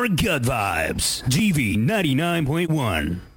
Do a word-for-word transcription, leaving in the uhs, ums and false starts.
more good vibes. G V ninety-nine point one.